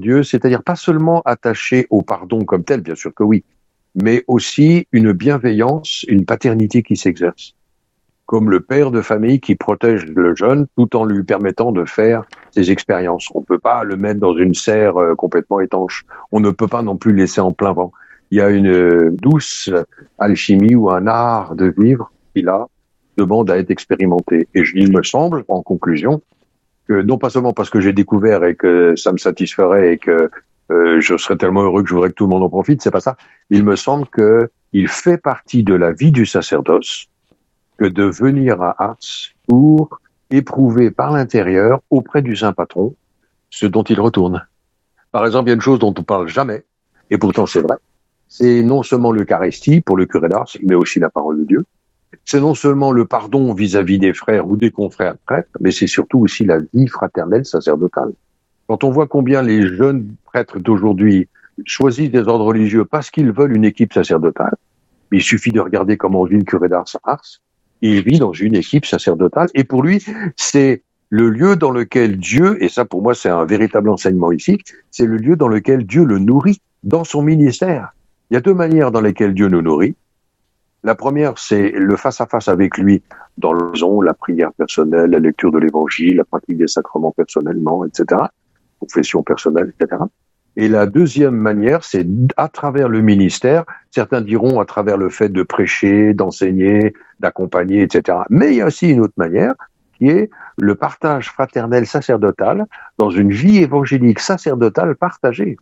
Dieu, c'est-à-dire pas seulement attaché au pardon comme tel, bien sûr que oui, mais aussi une bienveillance, une paternité qui s'exerce. Comme le père de famille qui protège le jeune tout en lui permettant de faire ses expériences. On ne peut pas le mettre dans une serre complètement étanche. On ne peut pas non plus le laisser en plein vent. Il y a une douce alchimie ou un art de vivre qui, là, demande à être expérimenté. Et il me semble, en conclusion, que non pas seulement parce que j'ai découvert et que ça me satisferait et que je serais tellement heureux que je voudrais que tout le monde en profite, c'est pas ça. Il me semble que il fait partie de la vie du sacerdoce que de venir à Ars pour éprouver par l'intérieur, auprès du Saint Patron, ce dont il retourne. Par exemple, il y a une chose dont on parle jamais, et pourtant c'est vrai, c'est non seulement l'Eucharistie pour le curé d'Ars, mais aussi la parole de Dieu. C'est non seulement le pardon vis-à-vis des frères ou des confrères prêtres, mais c'est surtout aussi la vie fraternelle sacerdotale. Quand on voit combien les jeunes prêtres d'aujourd'hui choisissent des ordres religieux parce qu'ils veulent une équipe sacerdotale, il suffit de regarder comment vit le curé d'Ars à Ars. Il vit dans une équipe sacerdotale et pour lui, c'est le lieu dans lequel Dieu, et ça pour moi c'est un véritable enseignement ici, c'est le lieu dans lequel Dieu le nourrit dans son ministère. Il y a deux manières dans lesquelles Dieu nous nourrit. La première, c'est le face-à-face avec lui dans l'oraison, la prière personnelle, la lecture de l'évangile, la pratique des sacrements personnellement, etc., confession personnelle, etc. Et la deuxième manière, c'est à travers le ministère, certains diront à travers le fait de prêcher, d'enseigner, d'accompagner, etc. Mais il y a aussi une autre manière, qui est le partage fraternel sacerdotal dans une vie évangélique sacerdotale partagée.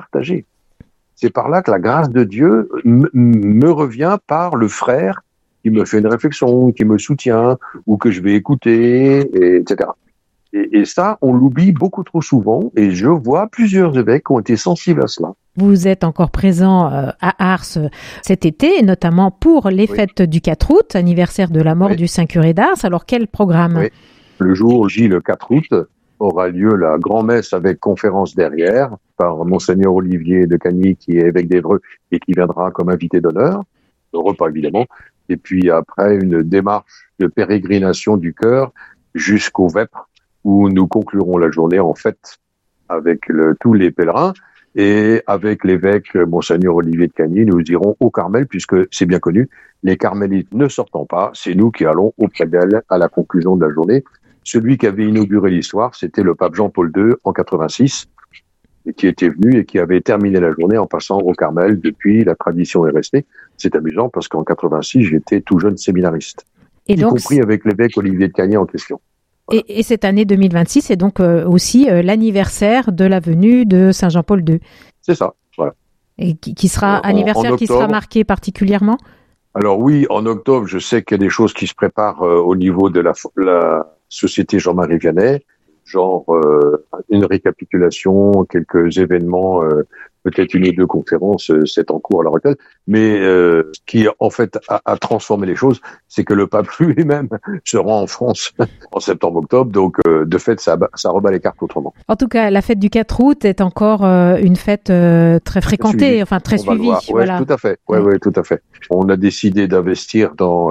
C'est par là que la grâce de Dieu me revient par le frère qui me fait une réflexion, qui me soutient, ou que je vais écouter, etc. Et ça, on l'oublie beaucoup trop souvent, et je vois plusieurs évêques qui ont été sensibles à cela. Vous êtes encore présent à Ars cet été, notamment pour les fêtes du 4 août, anniversaire de la mort du Saint curé d'Ars. Alors, quel programme ? Le jour J, le 4 août, aura lieu la grand-messe avec conférence derrière par Monseigneur Olivier de Cagny, qui est évêque d'Évreux et qui viendra comme invité d'honneur, le repas évidemment, et puis après une démarche de pérégrination du cœur jusqu'au Vêpres, où nous conclurons la journée en fête avec tous les pèlerins et avec l'évêque Monseigneur Olivier de Cagny, nous irons au Carmel puisque c'est bien connu, les carmélites ne sortant pas, c'est nous qui allons auprès d'elle à la conclusion de la journée. Celui qui avait inauguré l'histoire, c'était le pape Jean-Paul II en 86 et qui était venu et qui avait terminé la journée en passant au Carmel. Depuis, la tradition est restée. C'est amusant parce qu'en 86, j'étais tout jeune séminariste, y compris avec l'évêque Olivier de Cagny en question. Voilà. Et cette année 2026, c'est donc aussi l'anniversaire de la venue de Saint Jean-Paul II. C'est ça, voilà. Et qui sera anniversaire qui sera marqué particulièrement ? Alors oui, en octobre, je sais qu'il y a des choses qui se préparent au niveau de la Société Jean-Marie Vianney, genre une récapitulation, quelques événements, peut-être une ou deux conférences, c'est en cours à l'heure actuelle. Mais ce qui en fait a transformé les choses, c'est que le pape lui-même se rend en France en septembre-octobre, donc de fait ça rebat les cartes autrement. En tout cas, la fête du 4 août est encore une fête très fréquentée, enfin très suivie. Voilà. Tout à fait. Oui, tout à fait. On a décidé d'investir dans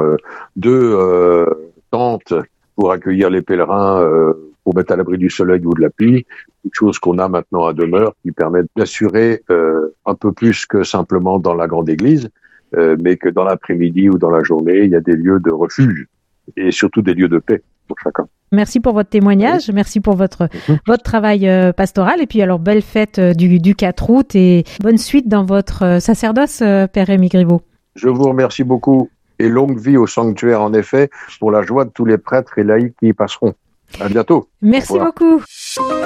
deux tentes pour accueillir les pèlerins, pour mettre à l'abri du soleil ou de la pluie, quelque chose qu'on a maintenant à demeure qui permet d'assurer un peu plus que simplement dans la grande église, mais que dans l'après-midi ou dans la journée, il y a des lieux de refuge et surtout des lieux de paix pour chacun. Merci pour votre témoignage, merci pour votre travail pastoral et puis alors belle fête du 4 août et bonne suite dans votre sacerdoce, Père Rémi Griveau. Je vous remercie beaucoup et longue vie au sanctuaire en effet pour la joie de tous les prêtres et laïcs qui y passeront. À bientôt. Merci beaucoup.